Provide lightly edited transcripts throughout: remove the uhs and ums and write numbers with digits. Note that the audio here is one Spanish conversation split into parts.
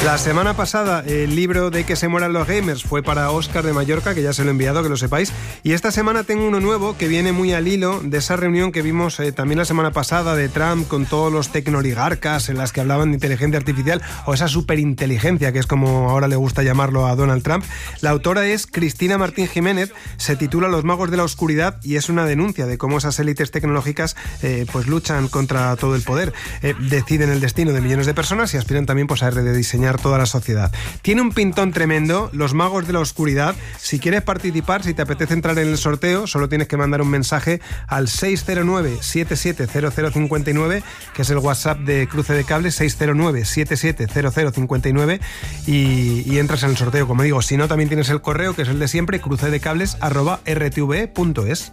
La semana pasada el libro de Que se mueran los gamers fue para Óscar de Mallorca, que ya se lo he enviado, que lo sepáis. Y esta semana tengo uno nuevo que viene muy al hilo de esa reunión que vimos también la semana pasada de Trump con todos los tecnoligarcas en las que hablaban de inteligencia artificial, o esa superinteligencia, que es como ahora le gusta llamarlo a Donald Trump. La autora es Cristina Martín Jiménez, se titula Los magos de la oscuridad y es una denuncia de cómo esas élites tecnológicas pues luchan contra todo el poder, deciden el destino de millones de personas y aspiran también pues a rediseñar toda la sociedad. Tiene un pintón tremendo, Los magos de la oscuridad. Si quieres participar, si te apetece entrar en el sorteo, solo tienes que mandar un mensaje al 609-770059, que es el WhatsApp de Cruce de Cables, 609-770059, y entras en el sorteo, como digo. Si no, también tienes el correo, que es el de siempre, crucedecables@rtve.es.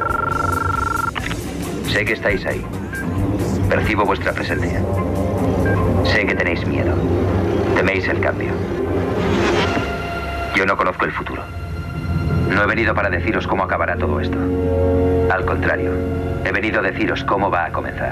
Sé que estáis ahí. Percibo vuestra presencia. Sé que tenéis miedo. Teméis el cambio. Yo no conozco el futuro. No he venido para deciros cómo acabará todo esto. Al contrario, he venido a deciros cómo va a comenzar.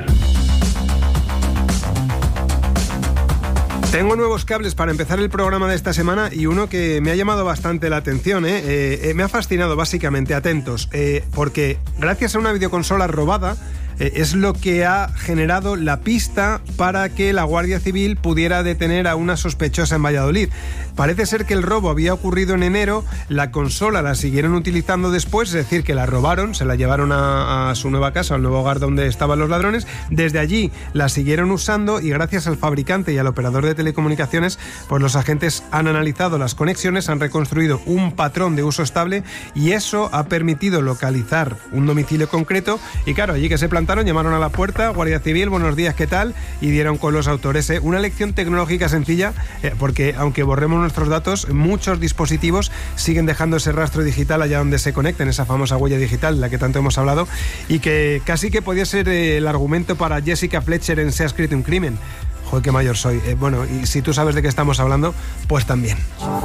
Tengo nuevos cables para empezar el programa de esta semana y uno que me ha llamado bastante la atención, me ha fascinado básicamente, atentos, porque gracias a una videoconsola robada, es lo que ha generado la pista para que la Guardia Civil pudiera detener a una sospechosa en Valladolid. Parece ser que el robo había ocurrido en enero, la consola la siguieron utilizando después, es decir, que la robaron, se la llevaron a su nueva casa, al nuevo hogar donde estaban los ladrones, desde allí la siguieron usando y gracias al fabricante y al operador de telecomunicaciones, pues los agentes han analizado las conexiones, han reconstruido un patrón de uso estable y eso ha permitido localizar un domicilio concreto y claro, allí que se plantaron, llamaron a la puerta, Guardia Civil, buenos días, ¿qué tal? Y dieron con los autores. Una lección tecnológica sencilla, porque aunque borremos nuestros datos, muchos dispositivos siguen dejando ese rastro digital allá donde se conecten, esa famosa huella digital de la que tanto hemos hablado y que casi que podía ser el argumento para Jessica Fletcher en Se ha escrito un crimen. Joder, qué mayor soy. Bueno, y si tú sabes de qué estamos hablando, pues también.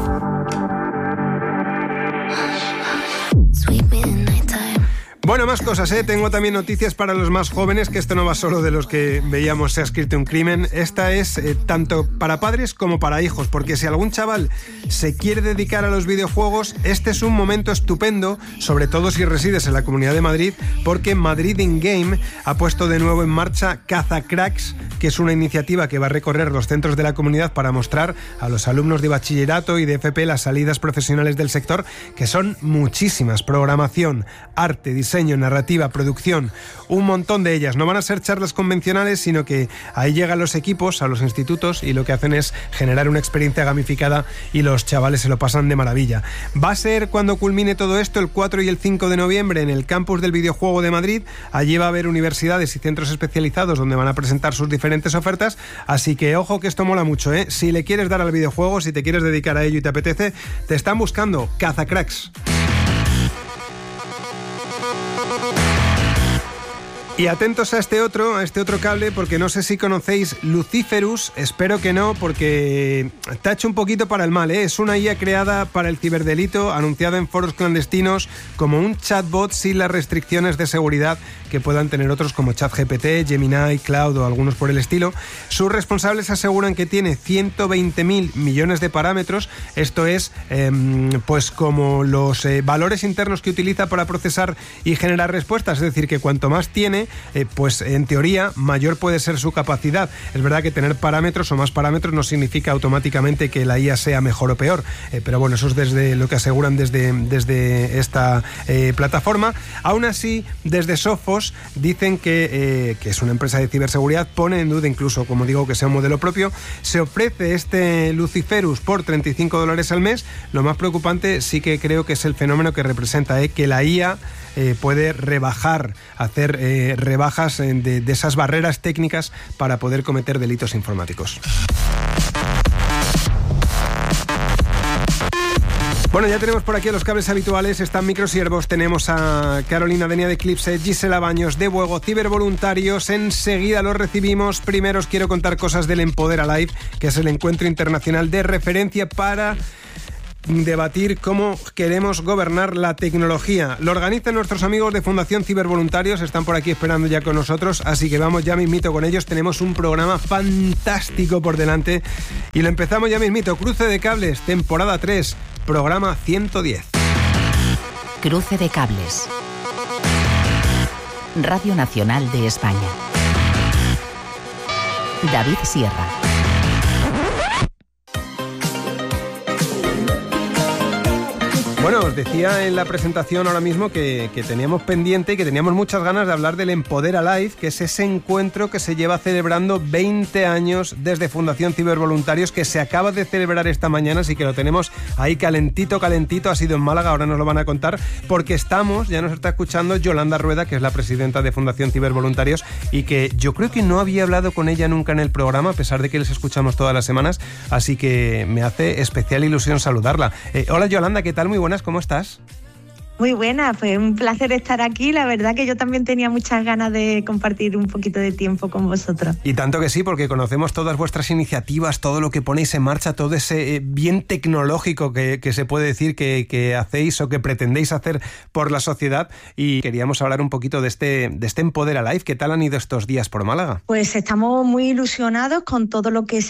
Bueno, más cosas, Tengo también noticias para los más jóvenes, que esto no va solo de los que veíamos Se ha escrito un crimen. Esta es tanto para padres como para hijos, porque si algún chaval se quiere dedicar a los videojuegos, este es un momento estupendo, sobre todo si resides en la Comunidad de Madrid, porque Madrid in Game ha puesto de nuevo en marcha Cazacracks, que es una iniciativa que va a recorrer los centros de la comunidad para mostrar a los alumnos de bachillerato y de FP las salidas profesionales del sector, que son muchísimas: programación, arte, diseño, narrativa, producción, un montón de ellas. No van a ser charlas convencionales, sino que ahí llegan los equipos a los institutos y lo que hacen es generar una experiencia gamificada y los chavales se lo pasan de maravilla. Va a ser cuando culmine todo esto el 4 y el 5 de noviembre en el campus del videojuego de Madrid. Allí va a haber universidades y centros especializados donde van a presentar sus diferentes ofertas, así que ojo que esto mola mucho, Si le quieres dar al videojuego, si te quieres dedicar a ello y te apetece, te están buscando. Cazacracks. Y atentos a este otro cable, porque no sé si conocéis Luciferus, espero que no, porque tacha un poquito para el mal, Es una IA creada para el ciberdelito, anunciada en foros clandestinos como un chatbot sin las restricciones de seguridad que puedan tener otros como ChatGPT, Gemini, Cloud o algunos por el estilo. Sus responsables aseguran que tiene 120.000 millones de parámetros, esto es, pues como los valores internos que utiliza para procesar y generar respuestas, es decir, que cuanto más tiene, pues en teoría mayor puede ser su capacidad. Es verdad que tener parámetros o más parámetros no significa automáticamente que la IA sea mejor o peor, pero bueno, eso es desde lo que aseguran desde esta plataforma. Aún así, desde Sophos dicen que es una empresa de ciberseguridad, pone en duda incluso, como digo, que sea un modelo propio. Se ofrece este Luciferus por $35 al mes. Lo más preocupante sí que creo que es el fenómeno que representa, que la IA puede hacer rebajas de esas barreras técnicas para poder cometer delitos informáticos. Bueno, ya tenemos por aquí a los cables habituales, están Microsiervos, tenemos a Carolina Denia de Eclipse, Gisela Baños de Buego, cibervoluntarios, enseguida los recibimos. Primero os quiero contar cosas del Empodera Live, que es el encuentro internacional de referencia para debatir cómo queremos gobernar la tecnología. Lo organizan nuestros amigos de Fundación Cibervoluntarios, están por aquí esperando ya con nosotros, así que vamos ya mismito con ellos. Tenemos un programa fantástico por delante y lo empezamos ya mismito. Cruce de Cables, temporada 3, programa 110. Cruce de Cables. Radio Nacional de España. David Sierra. Bueno, os decía en la presentación ahora mismo que teníamos pendiente y que teníamos muchas ganas de hablar del Empodera Live, que es ese encuentro que se lleva celebrando 20 años desde Fundación Cibervoluntarios, que se acaba de celebrar esta mañana, así que lo tenemos ahí calentito, ha sido en Málaga, ahora nos lo van a contar, porque ya nos está escuchando Yolanda Rueda, que es la presidenta de Fundación Cibervoluntarios, y que yo creo que no había hablado con ella nunca en el programa, a pesar de que les escuchamos todas las semanas, así que me hace especial ilusión saludarla. Hola Yolanda, ¿qué tal? Muy buenas, ¿cómo estás? Muy buena, pues un placer estar aquí. La verdad que yo también tenía muchas ganas de compartir un poquito de tiempo con vosotros. Y tanto que sí, porque conocemos todas vuestras iniciativas, todo lo que ponéis en marcha, todo ese bien tecnológico que se puede decir que hacéis o que pretendéis hacer por la sociedad. Y queríamos hablar un poquito de este Empodera Live. ¿Qué tal han ido estos días por Málaga? Pues estamos muy ilusionados con todo lo que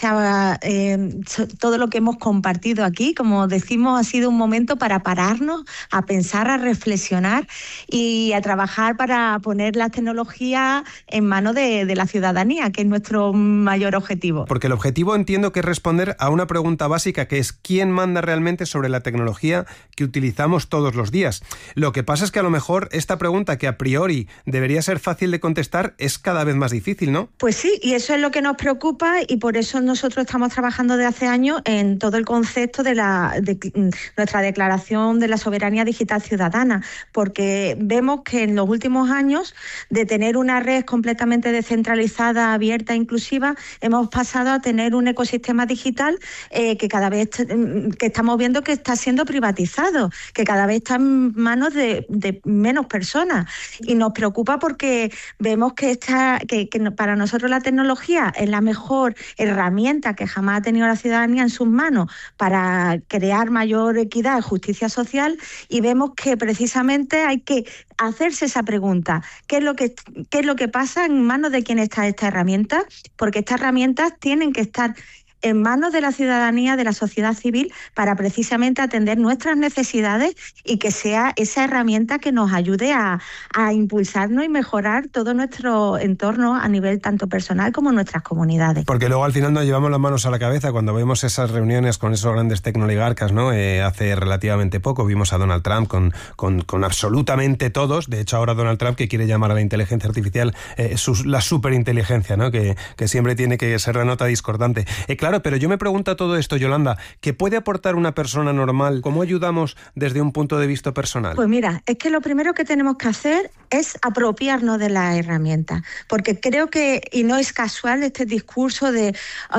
todo lo que hemos compartido aquí. Como decimos, ha sido un momento para pararnos, a pensar, a reflexionar y a trabajar para poner las tecnologías en manos de la ciudadanía, que es nuestro mayor objetivo. Porque el objetivo entiendo que es responder a una pregunta básica, que es ¿quién manda realmente sobre la tecnología que utilizamos todos los días? Lo que pasa es que a lo mejor esta pregunta, que a priori debería ser fácil de contestar, es cada vez más difícil, ¿no? Pues sí, y eso es lo que nos preocupa, y por eso nosotros estamos trabajando desde hace años en todo el concepto de nuestra Declaración de la Soberanía Digital Ciudadana, porque vemos que en los últimos años, de tener una red completamente descentralizada, abierta e inclusiva, hemos pasado a tener un ecosistema digital que cada vez que estamos viendo que está siendo privatizado, que cada vez está en manos de menos personas, y nos preocupa porque vemos que para nosotros la tecnología es la mejor herramienta que jamás ha tenido la ciudadanía en sus manos para crear mayor equidad y justicia social, y vemos que precisamente hay que hacerse esa pregunta: ¿qué es lo que pasa en manos de quién está esta herramienta? Porque estas herramientas tienen que estar en manos de la ciudadanía, de la sociedad civil, para precisamente atender nuestras necesidades y que sea esa herramienta que nos ayude a impulsarnos y mejorar todo nuestro entorno a nivel tanto personal como nuestras comunidades. Porque luego al final nos llevamos las manos a la cabeza cuando vemos esas reuniones con esos grandes tecnooligarcas, ¿no? Hace relativamente poco vimos a Donald Trump con absolutamente todos. De hecho, ahora Donald Trump, que quiere llamar a la inteligencia artificial la superinteligencia, ¿no? Que siempre tiene que ser la nota discordante. Claro, pero yo me pregunto todo esto, Yolanda, ¿qué puede aportar una persona normal? ¿Cómo ayudamos desde un punto de vista personal? Pues mira, es que lo primero que tenemos que hacer es apropiarnos de la herramienta, porque creo que, y no es casual este discurso de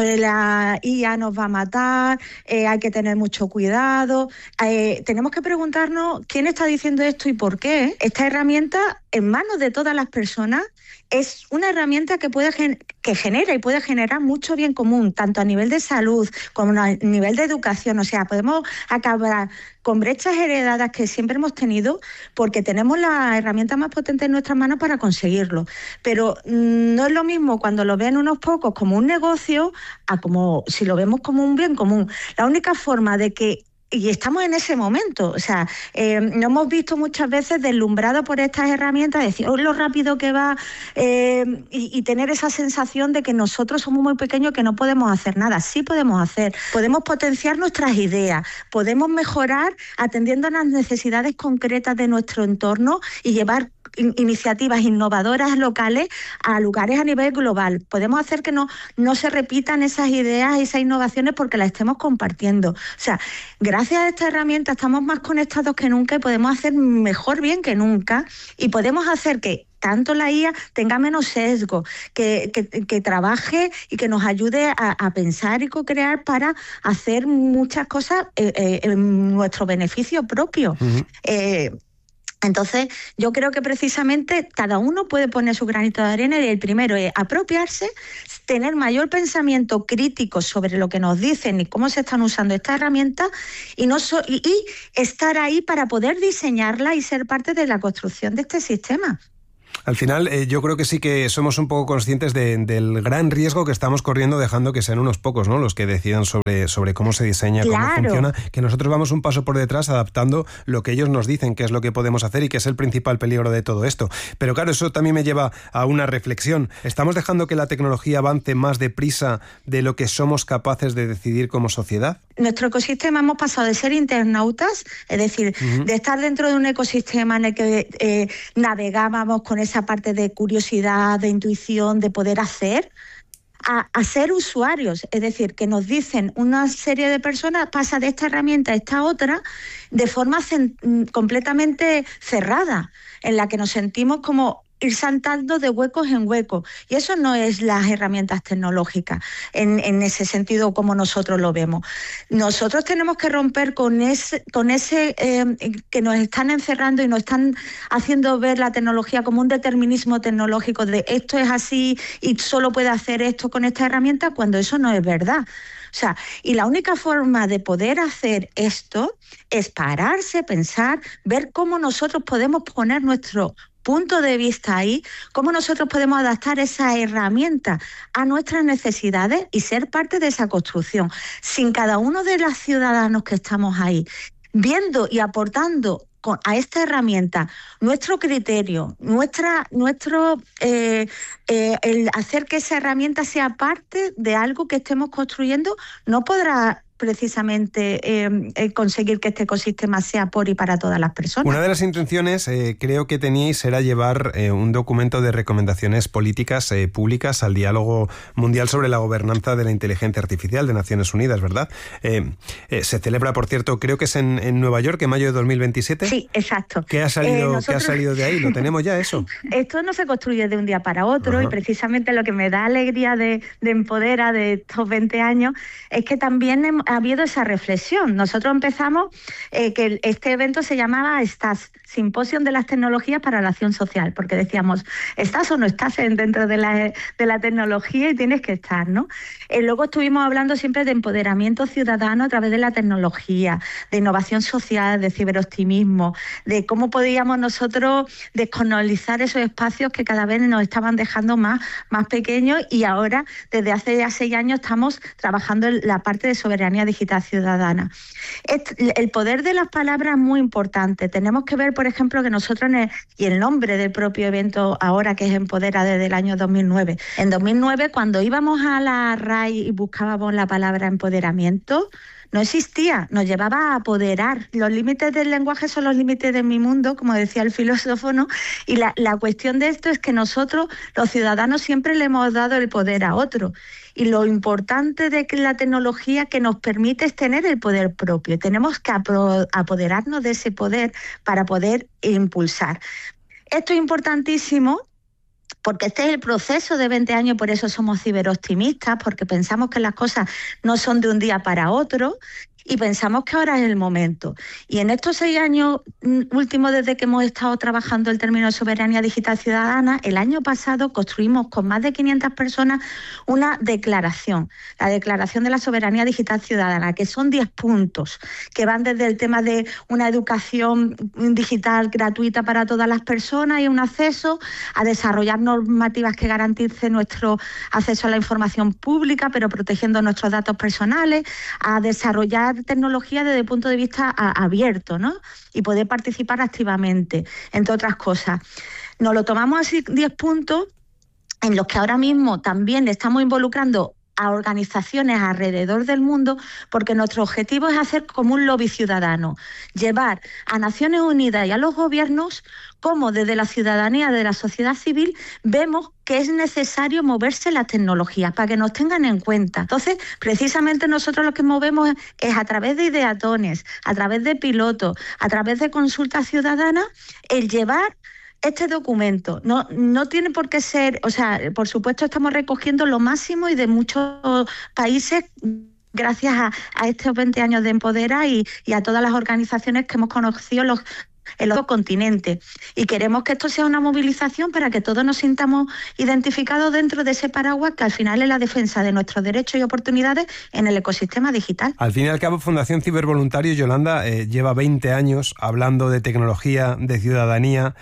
la IA nos va a matar, hay que tener mucho cuidado. Tenemos que preguntarnos quién está diciendo esto y por qué. Esta herramienta, en manos de todas las personas, es una herramienta que genera y puede generar mucho bien común, tanto a nivel de salud como a nivel de educación. O sea, podemos acabar con brechas heredadas que siempre hemos tenido, porque tenemos la herramienta más potente en nuestras manos para conseguirlo. Pero no es lo mismo cuando lo ven unos pocos como un negocio a como si lo vemos como un bien común. La única forma de que y estamos en ese momento, o sea, nos hemos visto muchas veces deslumbrados por estas herramientas, decir, lo rápido que va, y tener esa sensación de que nosotros somos muy pequeños, que no podemos hacer nada. Sí podemos potenciar nuestras ideas, podemos mejorar atendiendo a las necesidades concretas de nuestro entorno y llevar iniciativas innovadoras locales a lugares a nivel global. Podemos hacer que no se repitan esas ideas, esas innovaciones, porque las estemos compartiendo. O sea, gracias a esta herramienta estamos más conectados que nunca y podemos hacer mejor bien que nunca, y podemos hacer que tanto la IA tenga menos sesgo, que trabaje y que nos ayude a pensar y co-crear para hacer muchas cosas en nuestro beneficio propio. Uh-huh. Entonces, yo creo que precisamente cada uno puede poner su granito de arena y el primero es apropiarse, tener mayor pensamiento crítico sobre lo que nos dicen y cómo se están usando estas herramientas y estar ahí para poder diseñarla y ser parte de la construcción de este sistema. Al final, yo creo que sí que somos un poco conscientes del gran riesgo que estamos corriendo dejando que sean unos pocos, ¿no?, los que decidan sobre cómo se diseña, cómo funciona, que nosotros vamos un paso por detrás adaptando lo que ellos nos dicen que es lo que podemos hacer y que es el principal peligro de todo esto. Pero claro, eso también me lleva a una reflexión. ¿Estamos dejando que la tecnología avance más deprisa de lo que somos capaces de decidir como sociedad? Nuestro ecosistema hemos pasado de ser internautas, es decir, de estar dentro de un ecosistema en el que navegábamos con esa parte de curiosidad, de intuición, de poder hacer, a ser usuarios, es decir, que nos dicen una serie de personas, pasa de esta herramienta a esta otra, de forma completamente cerrada, en la que nos sentimos como ir saltando de huecos en huecos. Y eso no es las herramientas tecnológicas, en ese sentido como nosotros lo vemos. Nosotros tenemos que romper con ese que nos están encerrando y nos están haciendo ver la tecnología como un determinismo tecnológico de esto es así y solo puede hacer esto con esta herramienta, cuando eso no es verdad. O sea, y la única forma de poder hacer esto es pararse, pensar, ver cómo nosotros podemos poner nuestro punto de vista ahí, cómo nosotros podemos adaptar esa herramienta a nuestras necesidades y ser parte de esa construcción. Sin cada uno de los ciudadanos que estamos ahí, viendo y aportando a esta herramienta nuestro criterio, el hacer que esa herramienta sea parte de algo que estemos construyendo, no podrá precisamente conseguir que este ecosistema sea por y para todas las personas. Una de las intenciones creo que teníais era llevar un documento de recomendaciones políticas públicas al diálogo mundial sobre la gobernanza de la inteligencia artificial de Naciones Unidas, ¿verdad? Se celebra, por cierto, creo que es en Nueva York, en mayo de 2027. Sí, exacto. ¿Qué ha salido de ahí? ¿Lo tenemos ya eso? Esto no se construye de un día para otro. Ajá. Y precisamente lo que me da alegría de Empodera de estos 20 años es que también ha habido esa reflexión. Nosotros empezamos, que este evento se llamaba STAS, Simposium de las Tecnologías para la Acción Social, porque decíamos, ¿estás o no estás dentro de la tecnología y tienes que estar, ¿no? Luego estuvimos hablando siempre de empoderamiento ciudadano a través de la tecnología, de innovación social, de ciberoptimismo, de cómo podíamos nosotros descolonizar esos espacios que cada vez nos estaban dejando más pequeños, y ahora, desde hace ya 6 años, estamos trabajando en la parte de soberanía digital ciudadana. El poder de las palabras es muy importante. Tenemos que ver, por ejemplo, que nosotros, y el nombre del propio evento ahora, que es Empodera, desde el año 2009. En 2009, cuando íbamos a la RAI y buscábamos la palabra empoderamiento, no existía, nos llevaba a apoderar. Los límites del lenguaje son los límites de mi mundo, como decía el filósofo, ¿no? Y la cuestión de esto es que nosotros, los ciudadanos, siempre le hemos dado el poder a otro. Y lo importante de la tecnología que nos permite es tener el poder propio. Tenemos que apoderarnos de ese poder para poder impulsar. Esto es importantísimo, porque este es el proceso de 20 años, por eso somos ciberoptimistas, porque pensamos que las cosas no son de un día para otro y pensamos que ahora es el momento. Y en estos 6 años últimos, desde que hemos estado trabajando el término de soberanía digital ciudadana, el año pasado construimos con más de 500 personas una declaración, la Declaración de la Soberanía Digital Ciudadana, que son 10 puntos, que van desde el tema de una educación digital gratuita para todas las personas y un acceso a desarrollar normativas que garanticen nuestro acceso a la información pública, pero protegiendo nuestros datos personales, a desarrollar tecnología desde el punto de vista abierto, ¿no? Y poder participar activamente, entre otras cosas. Nos lo tomamos así, 10 puntos en los que ahora mismo también estamos involucrando a organizaciones alrededor del mundo, porque nuestro objetivo es hacer como un lobby ciudadano, llevar a Naciones Unidas y a los gobiernos cómo desde la ciudadanía, de la sociedad civil, vemos que es necesario moverse las tecnologías para que nos tengan en cuenta. Entonces, precisamente nosotros lo que movemos es a través de ideatones, a través de pilotos, a través de consultas ciudadanas, el llevar este documento. No tiene por qué ser, o sea, por supuesto estamos recogiendo lo máximo y de muchos países gracias a estos 20 años de Empodera y a todas las organizaciones que hemos conocido, en los continentes. Y queremos que esto sea una movilización para que todos nos sintamos identificados dentro de ese paraguas que al final es la defensa de nuestros derechos y oportunidades en el ecosistema digital. Al fin y al cabo, Fundación Cibervoluntarios, Yolanda, lleva 20 años hablando de tecnología, de ciudadanía.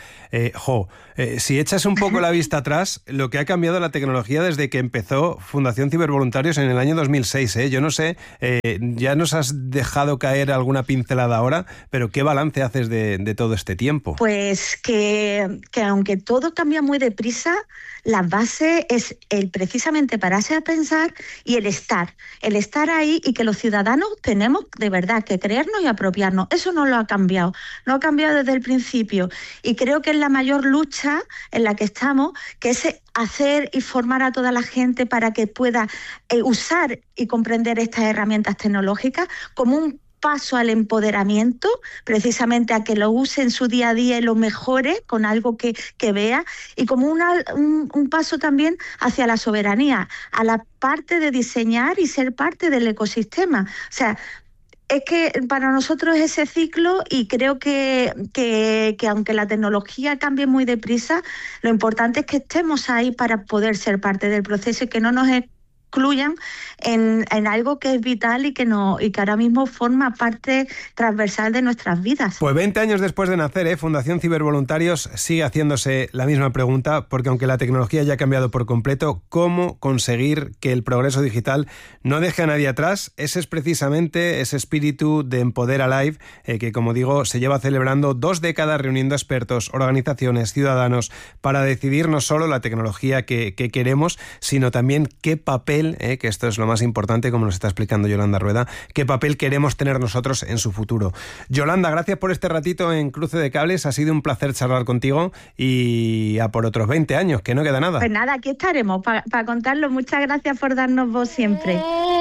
Si echas un poco la vista atrás, lo que ha cambiado la tecnología desde que empezó Fundación Cibervoluntarios en el año 2006, yo no sé, ya nos has dejado caer alguna pincelada ahora, pero ¿qué balance haces de todo este tiempo? Pues que aunque todo cambia muy deprisa, la base es precisamente pararse a pensar y el estar ahí, y que los ciudadanos tenemos de verdad que creernos y apropiarnos. Eso no lo ha cambiado, no ha cambiado desde el principio, y creo que es la mayor lucha en la que estamos, que es hacer y formar a toda la gente para que pueda usar y comprender estas herramientas tecnológicas como un paso al empoderamiento, precisamente a que lo use en su día a día y lo mejore con algo que vea, y como un paso también hacia la soberanía, a la parte de diseñar y ser parte del ecosistema. O sea, es que para nosotros es ese ciclo, y creo que aunque la tecnología cambie muy deprisa, lo importante es que estemos ahí para poder ser parte del proceso y que no nos excluyan en algo que es vital y que ahora mismo forma parte transversal de nuestras vidas. Pues 20 años después de nacer, Fundación Cibervoluntarios sigue haciéndose la misma pregunta, porque aunque la tecnología ya ha cambiado por completo, ¿cómo conseguir que el progreso digital no deje a nadie atrás? Ese es precisamente ese espíritu de Empoder Alive, que, como digo, se lleva celebrando 2 décadas reuniendo expertos, organizaciones, ciudadanos, para decidir no solo la tecnología que queremos, sino también qué papel, que esto es lo más importante, como nos está explicando Yolanda Rueda, qué papel queremos tener nosotros en su futuro. Yolanda, gracias por este ratito en Cruce de Cables, ha sido un placer charlar contigo, y a por otros 20 años, que no queda nada. Pues nada, aquí estaremos para contarlo. Muchas gracias por darnos voz siempre.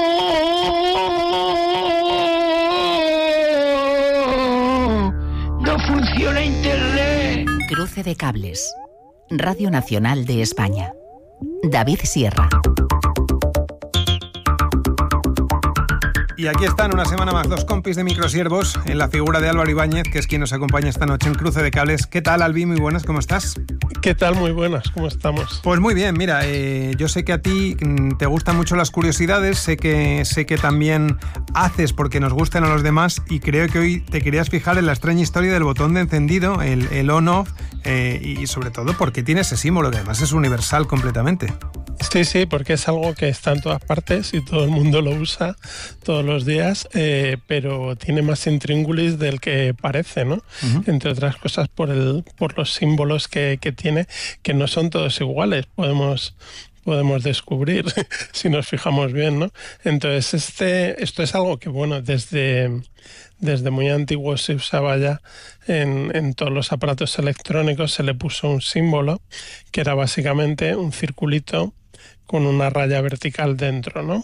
No funciona Internet. Cruce de Cables. Radio Nacional de España. David Sierra. Y aquí están una semana más 2 compis de microsiervos en la figura de Álvaro Ibáñez, que es quien nos acompaña esta noche en Cruce de Cables. ¿Qué tal, Albi? Muy buenas, ¿cómo estás? ¿Qué tal? Muy buenas, ¿cómo estamos? Pues muy bien, mira, yo sé que a ti te gustan mucho las curiosidades, sé que también haces porque nos gustan a los demás, y creo que hoy te querías fijar en la extraña historia del botón de encendido, el on-off, y sobre todo porque tiene ese símbolo que además es universal completamente. Sí, porque es algo que está en todas partes y todo el mundo lo usa todos los días, pero tiene más intríngulis del que parece, ¿no? Uh-huh. Entre otras cosas por los símbolos que tiene, que no son todos iguales, podemos descubrir si nos fijamos bien, ¿no? Entonces esto es algo que, bueno, desde muy antiguo se usaba ya en todos los aparatos electrónicos. Se le puso un símbolo que era básicamente un circulito con una raya vertical dentro, ¿no?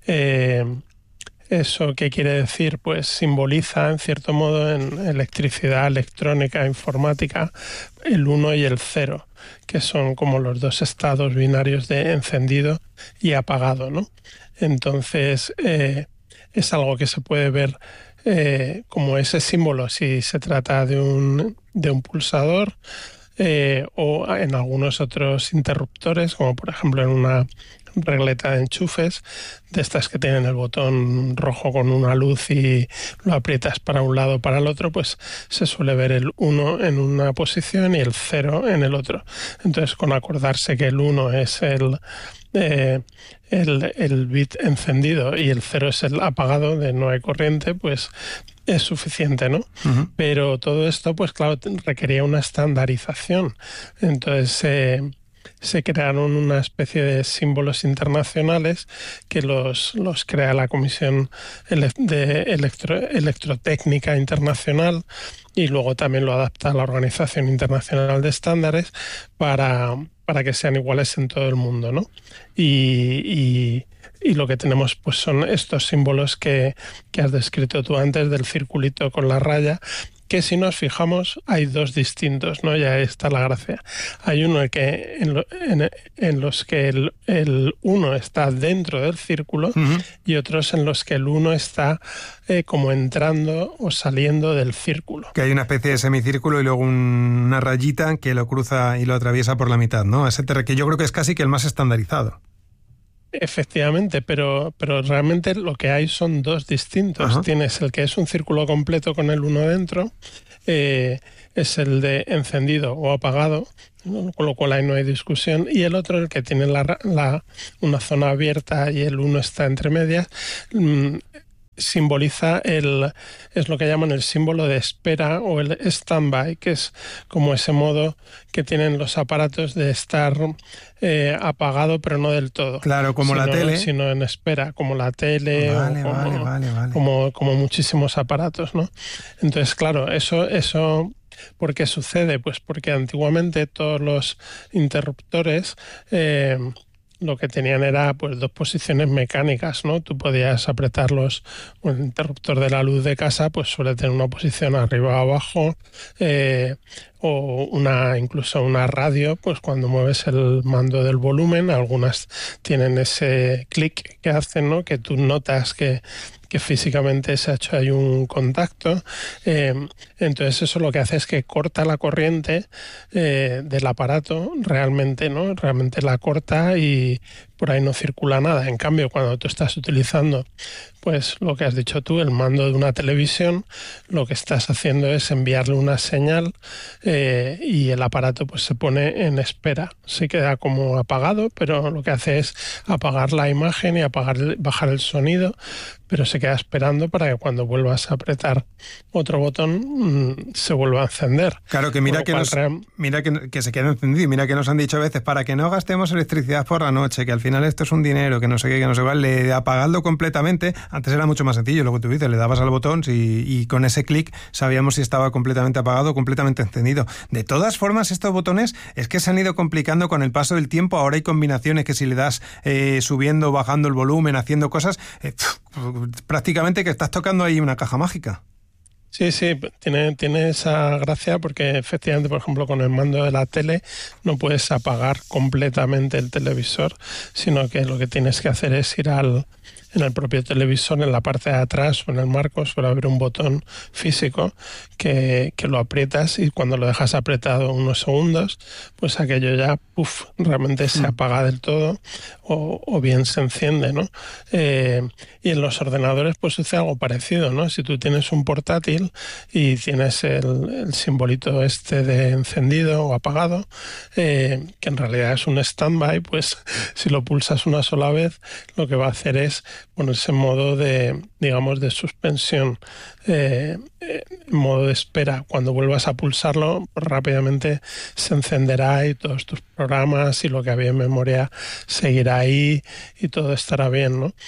¿Eso qué quiere decir? Pues simboliza, en cierto modo, en electricidad, electrónica, informática, el 1 y el 0, que son como los 2 estados binarios de encendido y apagado, ¿no? Entonces, es algo que se puede ver como ese símbolo si se trata de un pulsador, o en algunos otros interruptores, como por ejemplo en una regleta de enchufes, de estas que tienen el botón rojo con una luz y lo aprietas para un lado o para el otro, pues se suele ver el 1 en una posición y el 0 en el otro. Entonces, con acordarse que el 1 es el bit encendido y el 0 es el apagado, de no hay corriente, pues es suficiente, ¿no? Uh-huh. Pero todo esto, pues claro, requería una estandarización. Entonces se crearon una especie de símbolos internacionales que los crea la Comisión de Electrotécnica Internacional, y luego también lo adapta a la Organización Internacional de Estándares para que sean iguales en todo el mundo, ¿no? Y lo que tenemos, pues, son estos símbolos que has descrito tú antes, del circulito con la raya, que si nos fijamos hay dos distintos, ¿no? Ya está la gracia. Hay uno en los que el 1 está dentro del círculo y otros en los que el 1 está como entrando o saliendo del círculo. Que hay una especie de semicírculo y luego una rayita que lo cruza y lo atraviesa por la mitad, ¿no? Ese que yo creo que es casi que el más estandarizado. Efectivamente, pero realmente lo que hay son dos distintos. Ajá. Tienes el que es un círculo completo con el 1 dentro, es el de encendido o apagado, ¿no? Con lo cual ahí no hay discusión, y el otro, el que tiene una zona abierta y el 1 está entre medias, simboliza es lo que llaman el símbolo de espera o el stand-by, que es como ese modo que tienen los aparatos de estar apagado pero no del todo. Claro, como la tele. Sino en espera, como la tele. Vale. Como muchísimos aparatos, ¿no? Entonces, claro, eso ¿por qué sucede? Pues porque antiguamente todos los interruptores lo que tenían era pues dos posiciones mecánicas, ¿no? Tú podías apretarlos, el interruptor de la luz de casa pues suele tener una posición arriba o abajo, o incluso una radio, pues cuando mueves el mando del volumen, algunas tienen ese clic que hacen, ¿no? Que tú notas que físicamente se ha hecho ahí un contacto. Entonces eso lo que hace es que corta la corriente del aparato realmente, ¿no? Realmente la corta y por ahí no circula nada. En cambio, cuando tú estás utilizando, pues lo que has dicho tú, el mando de una televisión, lo que estás haciendo es enviarle una señal y el aparato pues se pone en espera. Se queda como apagado, pero lo que hace es apagar la imagen y bajar el sonido, pero se queda esperando para que cuando vuelvas a apretar otro botón se vuelva a encender. Claro, que mira que se queda encendido, y mira que nos han dicho a veces, para que no gastemos electricidad por la noche, que al final esto es un dinero, que no sé qué, que no sé cuál, apagarlo completamente. Antes era mucho más sencillo, lo que tú dices, le dabas al botón y con ese clic sabíamos si estaba completamente apagado o completamente encendido. De todas formas, estos botones es que se han ido complicando con el paso del tiempo. Ahora hay combinaciones que si le das subiendo, bajando el volumen, haciendo cosas, prácticamente que estás tocando ahí una caja mágica. Sí, tiene esa gracia porque efectivamente, por ejemplo, con el mando de la tele no puedes apagar completamente el televisor, sino que lo que tienes que hacer es ir en el propio televisor, en la parte de atrás o en el marco, suele haber un botón físico que lo aprietas, y cuando lo dejas apretado unos segundos, pues aquello ya realmente se apaga del todo o bien se enciende, ¿no? Y en los ordenadores pues sucede algo parecido, ¿no? Si tú tienes un portátil y tienes el simbolito este de encendido o apagado, que en realidad es un stand-by, pues si lo pulsas una sola vez, lo que va a hacer es ponerse en modo de suspensión, modo de espera. Cuando vuelvas a pulsarlo, pues rápidamente se encenderá y todos tus programas y lo que había en memoria seguirá ahí y todo estará bien, ¿no?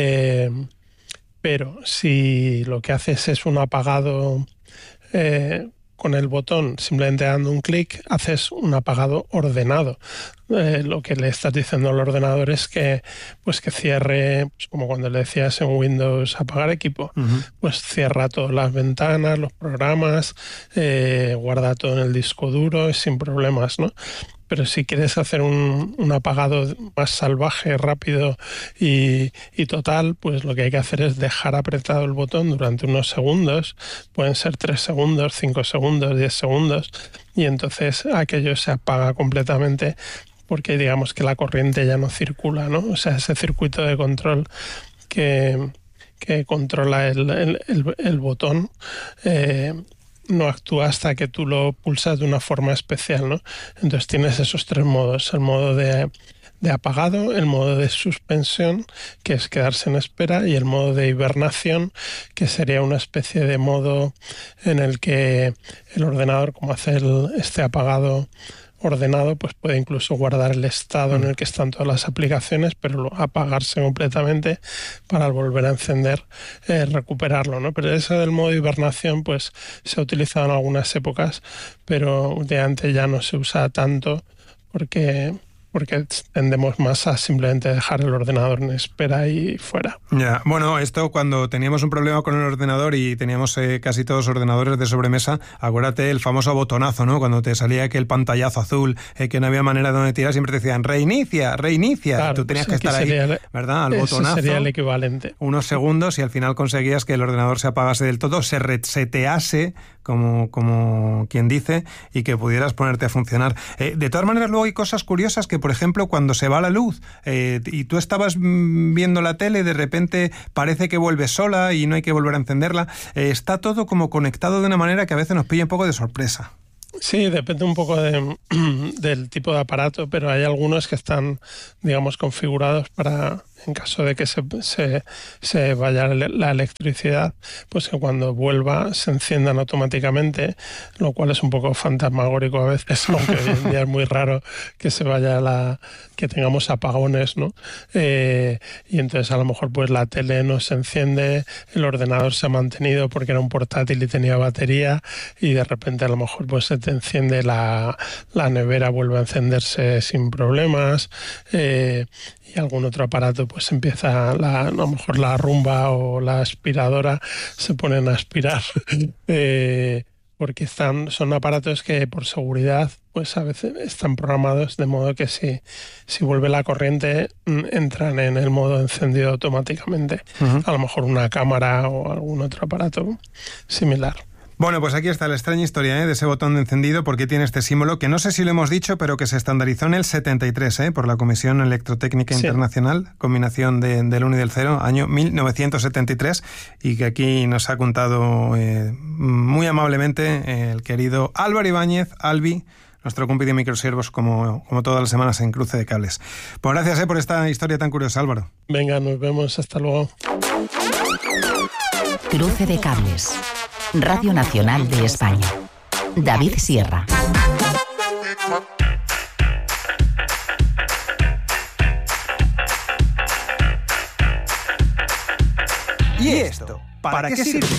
Pero si lo que haces es un apagado con el botón, simplemente dando un clic, haces un apagado ordenado. Lo que le estás diciendo al ordenador es que cierre, pues como cuando le decías en Windows apagar equipo, pues cierra todas las ventanas, los programas, guarda todo en el disco duro sin problemas, ¿no? Pero si quieres hacer un apagado más salvaje, rápido y total, pues lo que hay que hacer es dejar apretado el botón durante unos segundos, pueden ser 3 segundos, 5 segundos, 10 segundos, y entonces aquello se apaga completamente porque digamos que la corriente ya no circula, ¿no? O sea, ese circuito de control que controla el botón no actúa hasta que tú lo pulsas de una forma especial, ¿no? Entonces tienes esos 3 modos: el modo de apagado, el modo de suspensión, que es quedarse en espera, y el modo de hibernación, que sería una especie de modo en el que el ordenador, como hace este apagado ordenado, pues puede incluso guardar el estado en el que están todas las aplicaciones, pero apagarse completamente para al volver a encender recuperarlo, ¿no? Pero ese del modo de hibernación pues se ha utilizado en algunas épocas, pero últimamente ya no se usa tanto porque porque tendemos más a simplemente dejar el ordenador en espera y fuera. Ya, bueno, esto cuando teníamos un problema con el ordenador y teníamos casi todos ordenadores de sobremesa, acuérdate el famoso botonazo, ¿no? Cuando te salía aquel pantallazo azul, que no había manera de donde tirar, siempre te decían reinicia. Claro, tú tenías que estar ahí, ¿verdad? Al botonazo. Sería el equivalente. Unos segundos y al final conseguías que el ordenador se apagase del todo, se resetease, como quien dice, y que pudieras ponerte a funcionar. De todas maneras, luego hay cosas curiosas que, por ejemplo, cuando se va la luz y tú estabas viendo la tele, de repente parece que vuelve sola y no hay que volver a encenderla. Está todo como conectado de una manera que a veces nos pilla un poco de sorpresa. Sí, depende un poco del tipo de aparato, pero hay algunos que están, digamos, configurados para, en caso de que se vaya la electricidad, pues que cuando vuelva se enciendan automáticamente, lo cual es un poco fantasmagórico a veces, aunque hoy en día es muy raro que se vaya que tengamos apagones, ¿no? Y entonces a lo mejor pues la tele no se enciende, el ordenador se ha mantenido porque era un portátil y tenía batería, y de repente a lo mejor pues se te enciende la nevera, vuelve a encenderse sin problemas, y algún otro aparato pues empieza a lo mejor la rumba o la aspiradora se ponen a aspirar porque son aparatos que por seguridad pues a veces están programados de modo que si vuelve la corriente entran en el modo encendido automáticamente. Uh-huh. A lo mejor una cámara o algún otro aparato similar. Bueno, pues aquí está la extraña historia de ese botón de encendido, porque tiene este símbolo, que no sé si lo hemos dicho, pero que se estandarizó en el 73 por la Comisión Electrotécnica Internacional, combinación del 1 y del 0, año 1973, y que aquí nos ha contado muy amablemente el querido Álvaro Ibáñez, Albi, nuestro compi de microsiervos, como todas las semanas en Cruce de Cables. Pues gracias por esta historia tan curiosa, Álvaro. Venga, nos vemos, hasta luego. Cruce de Cables. Radio Nacional de España. David Sierra. ¿Y esto? ¿Para qué sirve?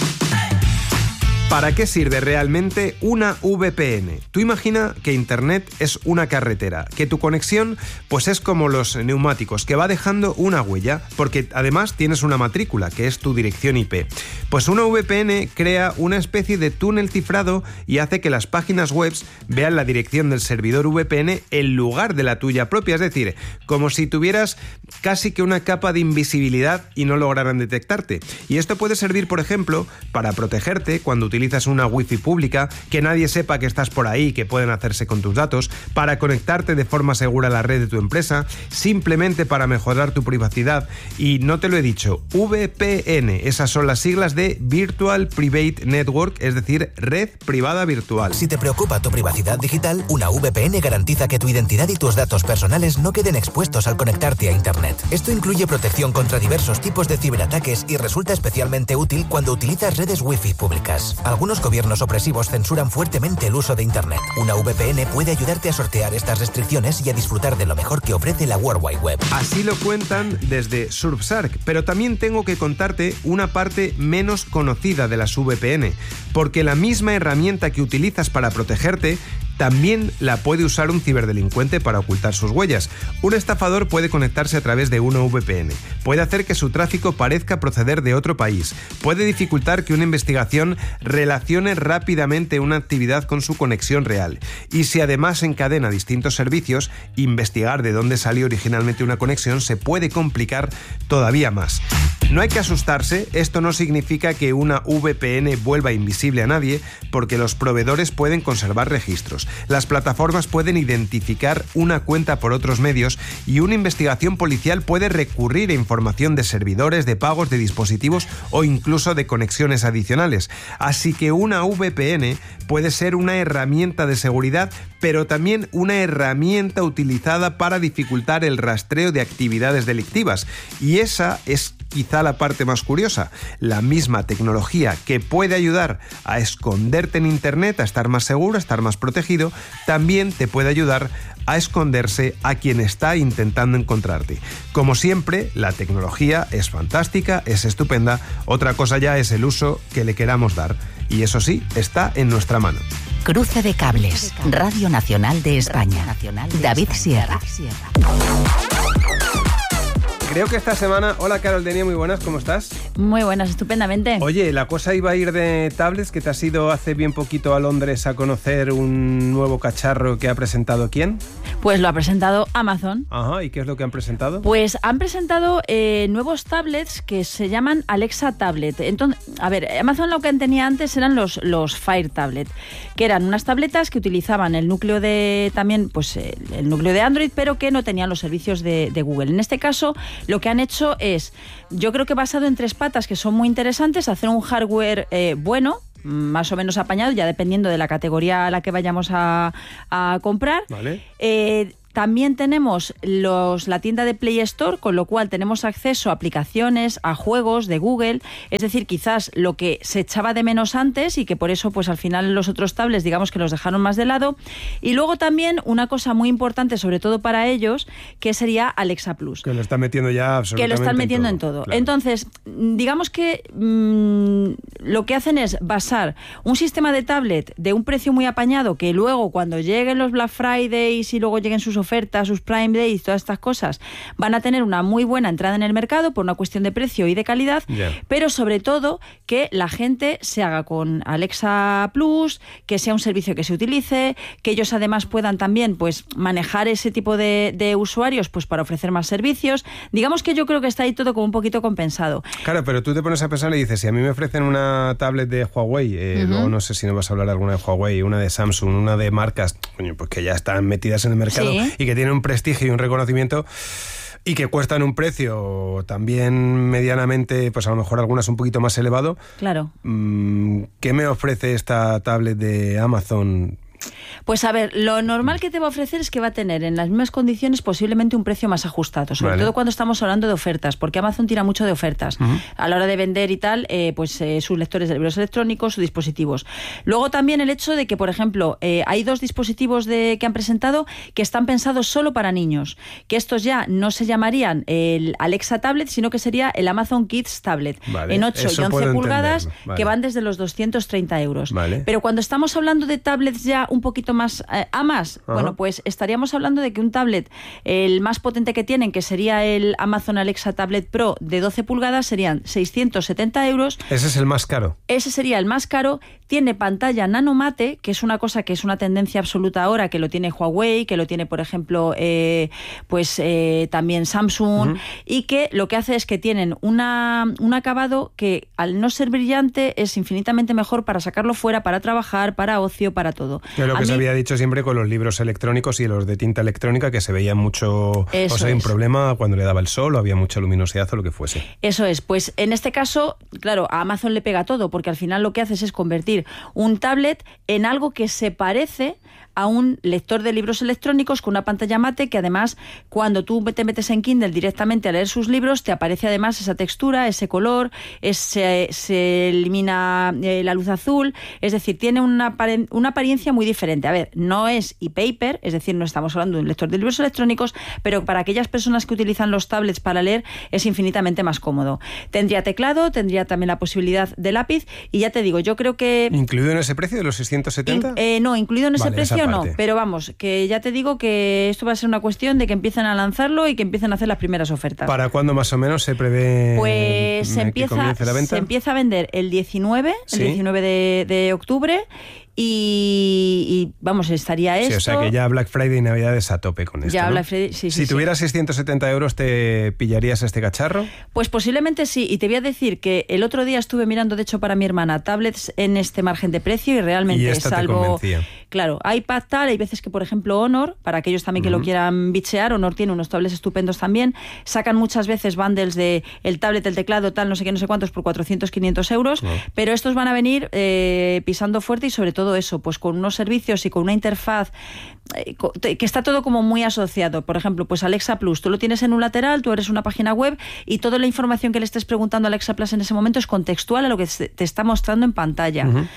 ¿Para qué sirve realmente una VPN? Tú imagina que Internet es una carretera, que tu conexión pues es como los neumáticos, que va dejando una huella, porque además tienes una matrícula, que es tu dirección IP. Pues una VPN crea una especie de túnel cifrado y hace que las páginas web vean la dirección del servidor VPN en lugar de la tuya propia, es decir, como si tuvieras casi que una capa de invisibilidad y no lograran detectarte. Y esto puede servir, por ejemplo, para protegerte cuando utilizas una wifi pública, que nadie sepa que estás por ahí, que pueden hacerse con tus datos, para conectarte de forma segura a la red de tu empresa, simplemente para mejorar tu privacidad. Y no te lo he dicho, VPN, esas son las siglas de Virtual Private Network, es decir, red privada virtual. Si te preocupa tu privacidad digital, una VPN garantiza que tu identidad y tus datos personales no queden expuestos al conectarte a Internet. Esto incluye protección contra diversos tipos de ciberataques y resulta especialmente útil cuando utilizas redes wifi públicas. Algunos gobiernos opresivos censuran fuertemente el uso de Internet. Una VPN puede ayudarte a sortear estas restricciones y a disfrutar de lo mejor que ofrece la World Wide Web. Así lo cuentan desde Surfshark, pero también tengo que contarte una parte menos conocida de las VPN, porque la misma herramienta que utilizas para protegerte también la puede usar un ciberdelincuente para ocultar sus huellas. Un estafador puede conectarse a través de una VPN, puede hacer que su tráfico parezca proceder de otro país, puede dificultar que una investigación relacione rápidamente una actividad con su conexión real. Y si además encadena distintos servicios, investigar de dónde salió originalmente una conexión se puede complicar todavía más. No hay que asustarse, esto no significa que una VPN vuelva invisible a nadie, porque los proveedores pueden conservar registros. Las plataformas pueden identificar una cuenta por otros medios y una investigación policial puede recurrir a información de servidores, de pagos, de dispositivos o incluso de conexiones adicionales. Así que una VPN puede ser una herramienta de seguridad, pero también una herramienta utilizada para dificultar el rastreo de actividades delictivas. Y esa es quizá la parte más curiosa. La misma tecnología que puede ayudar a esconderte en Internet, a estar más seguro, a estar más protegido, también te puede ayudar a esconderse a quien está intentando encontrarte. Como siempre, la tecnología es fantástica, es estupenda, otra cosa ya es el uso que le queramos dar. Y eso sí, está en nuestra mano. Cruce de cables. Radio Nacional de España. David Sierra. Creo que esta semana... Hola, Carol Denia, muy buenas, ¿cómo estás? Muy buenas, estupendamente. Oye, la cosa iba a ir de tablets, que te has ido hace bien poquito a Londres a conocer un nuevo cacharro que ha presentado ¿quién? Pues lo ha presentado Amazon. Ajá, ¿y qué es lo que han presentado? Pues han presentado nuevos tablets que se llaman Alexa Tablet. Entonces, a ver, Amazon lo que tenía antes eran los Fire Tablet, que eran unas tabletas que utilizaban el núcleo de también, pues el núcleo de Android, pero que no tenían los servicios de Google. En este caso, lo que han hecho es, yo creo que basado en 3 patas que son muy interesantes, hacer un hardware bueno, más o menos apañado, ya dependiendo de la categoría a la que vayamos a comprar. Vale. También tenemos la tienda de Play Store, con lo cual tenemos acceso a aplicaciones, a juegos de Google, es decir, quizás lo que se echaba de menos antes y que por eso pues al final los otros tablets digamos que los dejaron más de lado. Y luego también una cosa muy importante, sobre todo para ellos, que sería Alexa Plus. Que lo están metiendo ya absolutamente que lo están metiendo en todo. Claro. Entonces, digamos que lo que hacen es basar un sistema de tablet de un precio muy apañado, que luego cuando lleguen los Black Fridays y luego lleguen sus ofertas, sus Prime Days, todas estas cosas, van a tener una muy buena entrada en el mercado por una cuestión de precio y de calidad, pero sobre todo que la gente se haga con Alexa Plus, que sea un servicio que se utilice, que ellos además puedan también pues manejar ese tipo de usuarios pues para ofrecer más servicios. Digamos que yo creo que está ahí todo como un poquito compensado. Claro, pero tú te pones a pensar y dices, si a mí me ofrecen una tablet de Huawei, luego no sé si no vas a hablar alguna de Huawei, una de Samsung, una de marcas, coño, pues que ya están metidas en el mercado, sí, y que tienen un prestigio y un reconocimiento y que cuestan un precio también medianamente, pues a lo mejor algunas un poquito más elevado. Claro. ¿Qué me ofrece esta tablet de Amazon? Pues a ver, lo normal que te va a ofrecer es que va a tener en las mismas condiciones posiblemente un precio más ajustado, sobre todo cuando estamos hablando de ofertas, porque Amazon tira mucho de ofertas a la hora de vender y tal, sus lectores de libros electrónicos, sus dispositivos. Luego también el hecho de que, por ejemplo, hay 2 dispositivos que han presentado que están pensados solo para niños, que estos ya no se llamarían el Alexa Tablet, sino que sería el Amazon Kids Tablet, en 8 y 11 pulgadas, que van desde los 230 euros. Pero cuando estamos hablando de tablets ya un poquito más a más, bueno, pues estaríamos hablando de que un tablet, el más potente que tienen, que sería el Amazon Alexa Tablet Pro de 12 pulgadas, serían 670 euros. Ese es el más caro. Ese sería el más caro. Tiene pantalla nanomate, que es una cosa que es una tendencia absoluta ahora, que lo tiene Huawei, que lo tiene, por ejemplo, también Samsung, y que lo que hace es que tienen un acabado que, al no ser brillante, es infinitamente mejor para sacarlo fuera, para trabajar, para ocio, para todo. Es lo que se había dicho siempre con los libros electrónicos y los de tinta electrónica, que se veía mucho, hay un problema cuando le daba el sol o había mucha luminosidad o lo que fuese. Eso es, pues en este caso, claro, a Amazon le pega todo, porque al final lo que haces es convertir un tablet en algo que se parece a un lector de libros electrónicos con una pantalla mate, que además cuando tú te metes en Kindle directamente a leer sus libros te aparece además esa textura, ese color, se elimina la luz azul, es decir, tiene una apariencia muy diferente. A ver, no es e-paper, es decir, no estamos hablando de un lector de libros electrónicos, pero para aquellas personas que utilizan los tablets para leer es infinitamente más cómodo. Tendría teclado, tendría también la posibilidad de lápiz y ya te digo, yo creo que... ¿Incluido en ese precio de los 670? No, incluido en ese precio no, parte. Pero vamos, que ya te digo que esto va a ser una cuestión de que empiecen a lanzarlo y que empiecen a hacer las primeras ofertas. ¿Para cuándo más o menos se prevé pues se empieza a vender el 19, ¿sí? El 19 de octubre. Y vamos, estaría esto... Sí, o sea que ya Black Friday y Navidades a tope con esto, ya, ¿no? Black Friday, sí. Si tuvieras 670 euros, ¿te pillarías este cacharro? Pues posiblemente sí, y te voy a decir que el otro día estuve mirando, de hecho, para mi hermana, tablets en este margen de precio y realmente, y esta salvo... te convencía. Claro, iPad tal, hay veces que, por ejemplo, Honor, para aquellos también que lo quieran bichear, Honor tiene unos tablets estupendos también, sacan muchas veces bundles de el tablet, el teclado, tal, no sé qué, no sé cuántos, por 400, 500 euros, pero estos van a venir pisando fuerte y sobre todo eso, pues con unos servicios y con una interfaz que está todo como muy asociado. Por ejemplo, pues Alexa Plus, tú lo tienes en un lateral, tú eres una página web y toda la información que le estés preguntando a Alexa Plus en ese momento es contextual a lo que te está mostrando en pantalla.